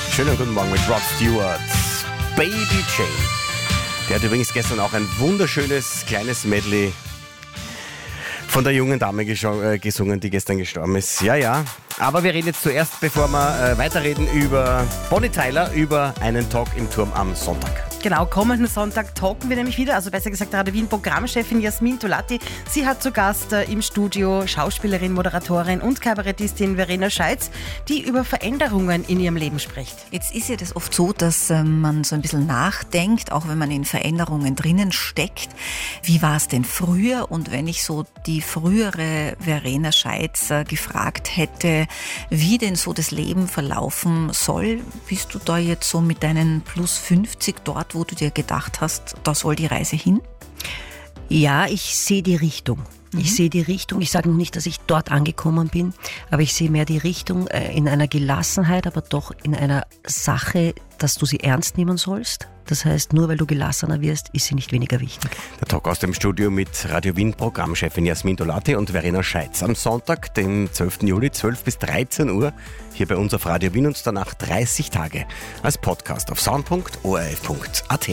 Schönen guten Morgen mit Rod Stewart. Baby Jane. Der hat übrigens gestern auch ein wunderschönes kleines Medley von der jungen Dame gesungen, die gestern gestorben ist. Ja. Aber wir reden jetzt zuerst, bevor wir weiterreden, über Bonnie Tyler, über einen Talk im Turm am Sonntag. Genau, kommenden Sonntag talken wir nämlich wieder, also besser gesagt Radio Wien Programmchefin Jasmin Dolati. Sie hat zu Gast im Studio Schauspielerin, Moderatorin und Kabarettistin Verena Scheitz, die über Veränderungen in ihrem Leben spricht. Jetzt ist ja das oft so, dass man so ein bisschen nachdenkt, auch wenn man in Veränderungen drinnen steckt. Wie war es denn früher? Und wenn ich so die frühere Verena Scheitz gefragt hätte, wie denn so das Leben verlaufen soll, bist du da jetzt so mit deinen plus 50 dort, wo du dir gedacht hast, da soll die Reise hin? Ja, ich sehe die Richtung. Ich sehe die Richtung. Ich sage noch nicht, dass ich dort angekommen bin, aber ich sehe mehr die Richtung in einer Gelassenheit, aber doch in einer Sache, dass du sie ernst nehmen sollst. Das heißt, nur weil du gelassener wirst, ist sie nicht weniger wichtig. Der Talk aus dem Studio mit Radio Wien Programmchefin Jasmin Dolati und Verena Scheitz. Am Sonntag, den 12. Juli, 12 bis 13 Uhr, hier bei uns auf Radio Wien und danach 30 Tage als Podcast auf sound.orf.at.